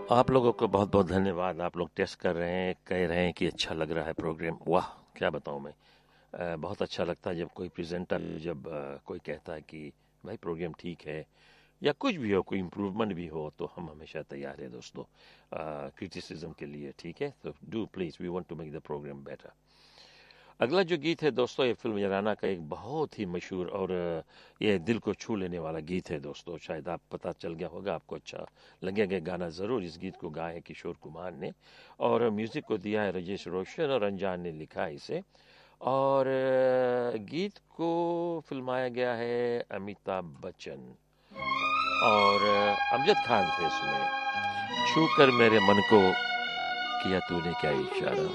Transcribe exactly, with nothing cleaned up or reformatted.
आप लोगों को बहुत बहुत धन्यवाद। आप लोग टेस्ट कर रहे हैं, कह रहे हैं कि अच्छा लग रहा है प्रोग्राम। वाह, क्या बताऊं मैं। अ, बहुत अच्छा लगता है जब कोई प्रेजेंटर, जब अ, कोई कहता है कि भाई प्रोग्राम ठीक है, या कुछ भी हो, कोई इम्प्रूवमेंट भी हो, तो हम हमेशा तैयार हैं दोस्तों क्रिटिसिज्म के लिए। ठीक है, तो do please, we want to make the programme better. अगला जो गीत है दोस्तों, ये फिल्म यराना का एक बहुत ही मशहूर और अ, ये दिल को छू लेने वाला गीत है दोस्तों। शायद आप पता चल गया होगा, आपको अच्छा लगेगा गाना ज़रूर। इस गीत को गाया है किशोर कुमार ने, और म्यूज़िक को दिया है राजेश रोशन, और अनजान ने लिखा है इसे। और अ, गीत को फिल्माया गया है अमिताभ बच्चन, और अ, अमजद खान थे इसमें। छू कर मेरे मन को किया तूने क्या इशारा।